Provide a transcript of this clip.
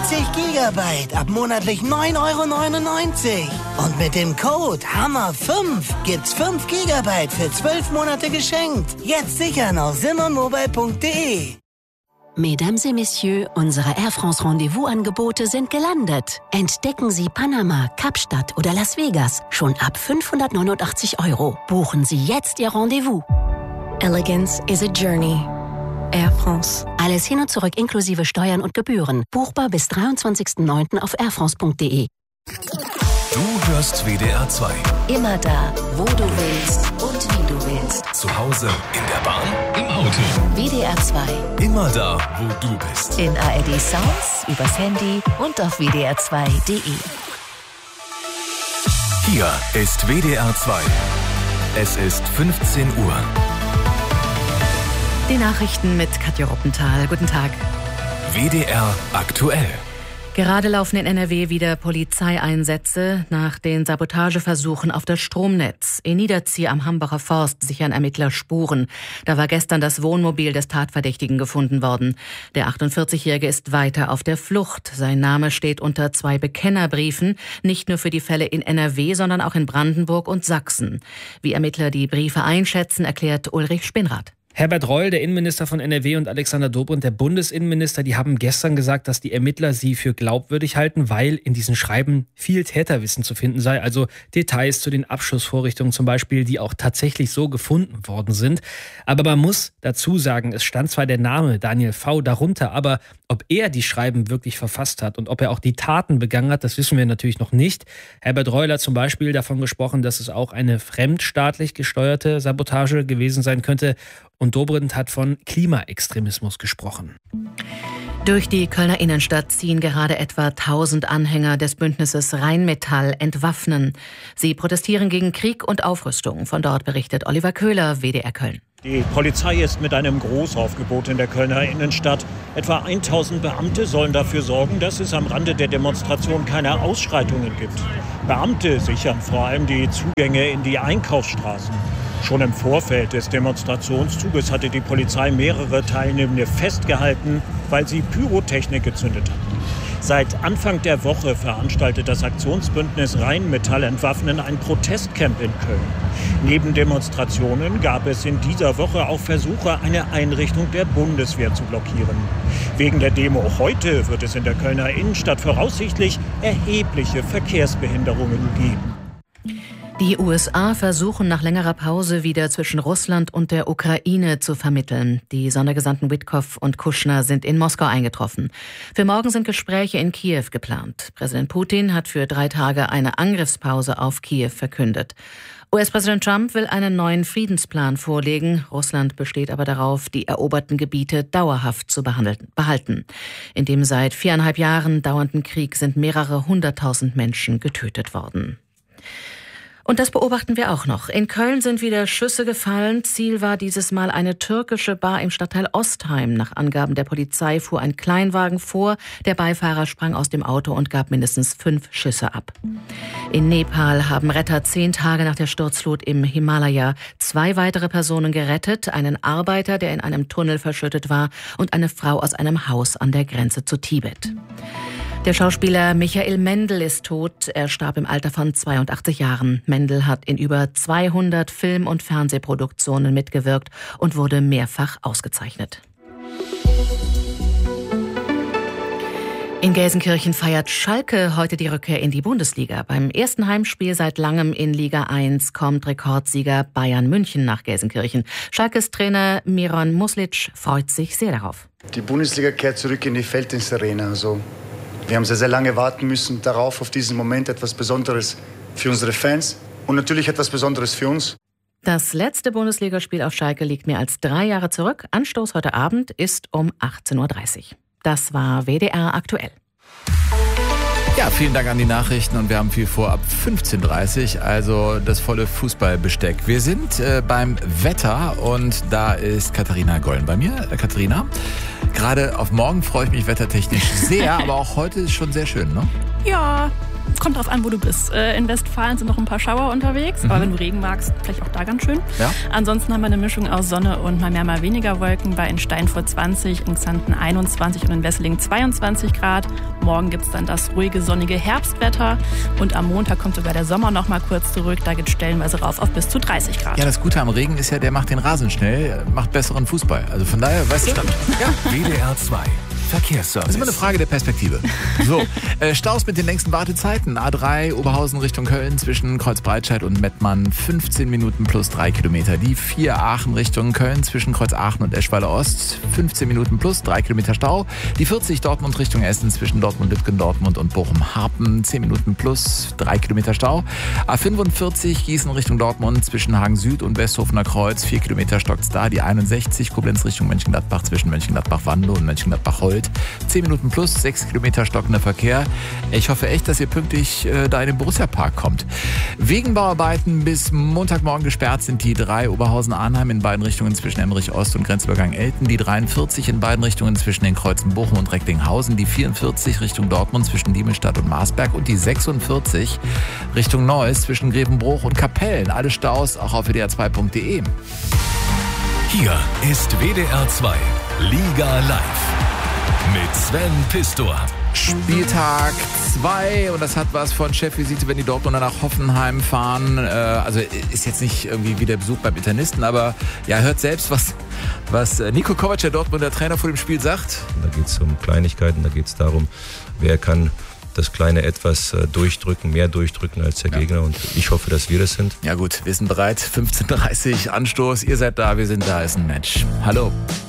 60 Gigabyte ab monatlich 9,99 €. Und mit dem Code HAMMER5 gibt's 5 Gigabyte für 12 Monate geschenkt. Jetzt sichern auf simonmobile.de. Mesdames et Messieurs, unsere Air France Rendezvous-Angebote sind gelandet. Entdecken Sie Panama, Kapstadt oder Las Vegas schon ab 589 €. Buchen Sie jetzt Ihr Rendezvous. Elegance is a journey. Air France. Alles hin und zurück inklusive Steuern und Gebühren. Buchbar bis 23.09. auf airfrance.de. Du hörst WDR 2. Immer da, wo du willst und wie du willst. Zu Hause, in der Bahn, im Auto. WDR 2. Immer da, wo du bist. In ARD Sounds, übers Handy und auf wdr2.de. Hier ist WDR 2. Es ist 15 Uhr. Die Nachrichten mit Katja Ruppenthal. Guten Tag. WDR aktuell. Gerade laufen in NRW wieder Polizeieinsätze nach den Sabotageversuchen auf das Stromnetz. In Niederzieh am Hambacher Forst sichern Ermittler Spuren. Da war gestern das Wohnmobil des Tatverdächtigen gefunden worden. Der 48-Jährige ist weiter auf der Flucht. Sein Name steht unter 2 Bekennerbriefen, nicht nur für die Fälle in NRW, sondern auch in Brandenburg und Sachsen. Wie Ermittler die Briefe einschätzen, erklärt Ulrich Spinrath. Herbert Reul, der Innenminister von NRW, und Alexander Dobrindt, der Bundesinnenminister, die haben gestern gesagt, dass die Ermittler sie für glaubwürdig halten, weil in diesen Schreiben viel Täterwissen zu finden sei. Also Details zu den Abschussvorrichtungen zum Beispiel, die auch tatsächlich so gefunden worden sind. Aber man muss dazu sagen, es stand zwar der Name Daniel V. darunter, aber ob er die Schreiben wirklich verfasst hat und ob er auch die Taten begangen hat, das wissen wir natürlich noch nicht. Herbert Reul hat zum Beispiel davon gesprochen, dass es auch eine fremdstaatlich gesteuerte Sabotage gewesen sein könnte. Und Dobrindt hat von Klimaextremismus gesprochen. Durch die Kölner Innenstadt ziehen gerade etwa 1000 Anhänger des Bündnisses Rheinmetall Entwaffnen. Sie protestieren gegen Krieg und Aufrüstung. Von dort berichtet Oliver Köhler, WDR Köln. Die Polizei ist mit einem Großaufgebot in der Kölner Innenstadt. Etwa 1000 Beamte sollen dafür sorgen, dass es am Rande der Demonstration keine Ausschreitungen gibt. Beamte sichern vor allem die Zugänge in die Einkaufsstraßen. Schon im Vorfeld des Demonstrationszuges hatte die Polizei mehrere Teilnehmende festgehalten, weil sie Pyrotechnik gezündet hatten. Seit Anfang der Woche veranstaltet das Aktionsbündnis Rheinmetall Entwaffnen ein Protestcamp in Köln. Neben Demonstrationen gab es in dieser Woche auch Versuche, eine Einrichtung der Bundeswehr zu blockieren. Wegen der Demo heute wird es in der Kölner Innenstadt voraussichtlich erhebliche Verkehrsbehinderungen geben. Die USA versuchen nach längerer Pause wieder zwischen Russland und der Ukraine zu vermitteln. Die Sondergesandten Witkow und Kushner sind in Moskau eingetroffen. Für morgen sind Gespräche in Kiew geplant. Präsident Putin hat für 3 Tage eine Angriffspause auf Kiew verkündet. US-Präsident Trump will einen neuen Friedensplan vorlegen. Russland besteht aber darauf, die eroberten Gebiete dauerhaft zu behalten. In dem seit 4,5 Jahren dauernden Krieg sind mehrere 100.000 Menschen getötet worden. Und das beobachten wir auch noch. In Köln sind wieder Schüsse gefallen. Ziel war dieses Mal eine türkische Bar im Stadtteil Ostheim. Nach Angaben der Polizei fuhr ein Kleinwagen vor. Der Beifahrer sprang aus dem Auto und gab mindestens 5 Schüsse ab. In Nepal haben Retter 10 Tage nach der Sturzflut im Himalaya 2 weitere Personen gerettet. Einen Arbeiter, der in einem Tunnel verschüttet war, und eine Frau aus einem Haus an der Grenze zu Tibet. Der Schauspieler Michael Mendl ist tot. Er starb im Alter von 82 Jahren. Mendl hat in über 200 Film- und Fernsehproduktionen mitgewirkt und wurde mehrfach ausgezeichnet. In Gelsenkirchen feiert Schalke heute die Rückkehr in die Bundesliga. Beim ersten Heimspiel seit langem in Liga 1 kommt Rekordsieger Bayern München nach Gelsenkirchen. Schalkes Trainer Miron Muslic freut sich sehr darauf. Die Bundesliga kehrt zurück in die Felddienstarena. Also wir haben sehr, sehr lange warten müssen darauf, auf diesen Moment, etwas Besonderes für unsere Fans und natürlich etwas Besonderes für uns. Das letzte Bundesligaspiel auf Schalke liegt mehr als 3 Jahre zurück. Anstoß heute Abend ist um 18:30 Uhr. Das war WDR aktuell. Ja, vielen Dank an die Nachrichten und wir haben viel vor ab 15:30 Uhr, also das volle Fußballbesteck. Wir sind beim Wetter und da ist Katharina Gollen bei mir. Katharina, gerade auf morgen freue ich mich wettertechnisch sehr, aber auch heute ist schon sehr schön, ne? Ja, kommt drauf an, wo du bist. In Westfalen sind noch ein paar Schauer unterwegs, aber wenn du Regen magst, vielleicht auch da ganz schön. Ja. Ansonsten haben wir eine Mischung aus Sonne und mal mehr, mal weniger Wolken. Bei in Steinfurt 20, in Xanten 21 und in Wesseling 22 Grad. Morgen gibt es dann das ruhige, sonnige Herbstwetter und am Montag kommt sogar der Sommer noch mal kurz zurück. Da geht es stellenweise rauf auf bis zu 30 Grad. Ja, das Gute am Regen ist ja, der macht den Rasen schnell, macht besseren Fußball. Also von daher, weißt du, Stand. Ja. WDR 2. Verkehrsservice. Das ist immer eine Frage der Perspektive. So, Staus mit den längsten Wartezeiten. A3 Oberhausen Richtung Köln zwischen Kreuzbreitscheid und Mettmann 15 Minuten plus 3 Kilometer. Die 4 Aachen Richtung Köln zwischen Kreuz Aachen und Eschweiler Ost 15 Minuten plus 3 Kilometer Stau. Die 40 Dortmund Richtung Essen zwischen Dortmund-Lübken, Dortmund und Bochum-Harpen 10 Minuten plus 3 Kilometer Stau. A45 Gießen Richtung Dortmund zwischen Hagen Süd und Westhofener Kreuz 4 Kilometer stockt's da. Die 61 Koblenz Richtung Mönchengladbach zwischen Mönchengladbach-Wanlo und Mönchengladbach-Holt 10 Minuten plus, 6 Kilometer stockender Verkehr. Ich hoffe echt, dass ihr pünktlich da in den Borussia-Park kommt. Wegen Bauarbeiten bis Montagmorgen gesperrt sind die 3 Oberhausen-Arnheim in beiden Richtungen zwischen Emmerich Ost und Grenzübergang Elten, die 43 in beiden Richtungen zwischen den Kreuzen Bochum und Recklinghausen, die 44 Richtung Dortmund zwischen Diemelstadt und Marsberg und die 46 Richtung Neuss zwischen Grevenbruch und Kapellen. Alle Staus auch auf wdr2.de. Hier ist WDR 2 Liga Live. Mit Sven Pistor. Spieltag 2 und das hat was von Chefvisite, wenn die Dortmunder nach Hoffenheim fahren. Also ist jetzt nicht irgendwie wie der Besuch beim Internisten, aber ja, hört selbst, was Niko Kovac, der Dortmunder Trainer, vor dem Spiel sagt. Da geht es um Kleinigkeiten, da geht es darum, wer kann das kleine etwas durchdrücken, mehr durchdrücken als der Gegner und ich hoffe, dass wir das sind. Ja gut, wir sind bereit. 15:30 Anstoß, ihr seid da, wir sind da, ist ein Match. Hallo.